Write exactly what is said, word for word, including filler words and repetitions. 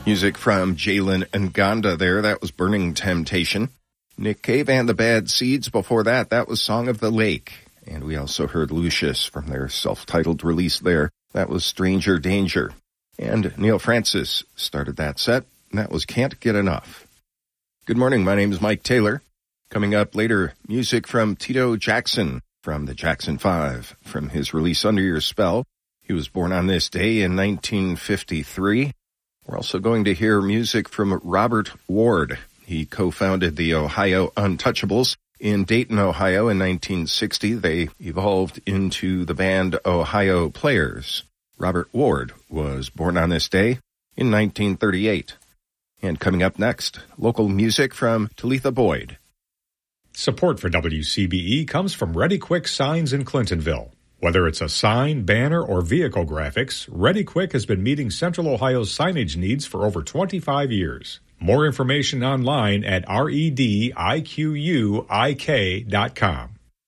Music from Jalen Nganda there. That was Burning Temptation. Nick Cave and the Bad Seeds before that. That was Song of the Lake. And we also heard Lucius from their self-titled release there. That was Stranger Danger. And Neil Francis started that set. And that was Can't Get Enough. Good morning. My name is Mike Taylor. Coming up later, music from Tito Jackson from the Jackson Five from his release Under Your Spell. He was born on this day in nineteen fifty-three. We're also going to hear music from Robert Ward. He co-founded the Ohio Untouchables in Dayton, Ohio in nineteen sixty. They evolved into the band Ohio Players. Robert Ward was born on this day in nineteen thirty-eight. And coming up next, local music from Talitha Boyd. Support for W C B E comes from Ready Quick Signs in Clintonville. Whether it's a sign, banner, or vehicle graphics, Ready Quick has been meeting Central Ohio's signage needs for over twenty-five years. More information online at readiquik dot com.